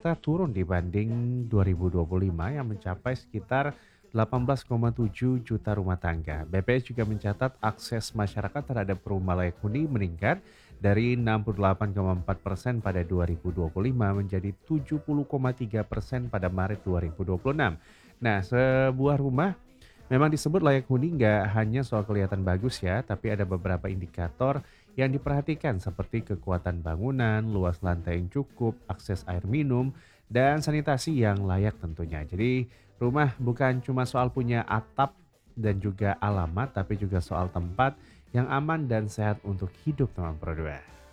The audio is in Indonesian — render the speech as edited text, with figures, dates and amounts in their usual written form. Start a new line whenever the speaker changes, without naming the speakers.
Jakarta turun dibanding 2025 yang mencapai sekitar 18,7 juta rumah tangga. BPS juga mencatat akses masyarakat terhadap rumah layak huni meningkat dari 68,4% pada 2025 menjadi 70,3% pada Maret 2026. Nah, sebuah rumah memang disebut layak huni nggak hanya soal kelihatan bagus ya, tapi ada beberapa indikator yang diperhatikan seperti kekuatan bangunan, luas lantai yang cukup, akses air minum, dan sanitasi yang layak tentunya. Jadi rumah bukan cuma soal punya atap dan juga alamat, tapi juga soal tempat yang aman dan sehat untuk hidup teman berdua.